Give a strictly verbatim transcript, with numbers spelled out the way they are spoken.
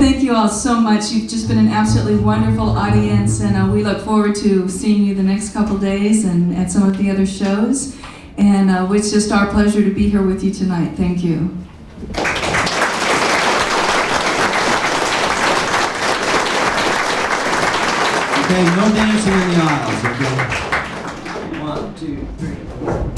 thank you all so much. You've just been an absolutely wonderful audience, and uh, we look forward to seeing you the next couple days and at some of the other shows. And uh, it's just our pleasure to be here with you tonight. Thank you. Okay, no dancing in the aisles, okay? One, two, three.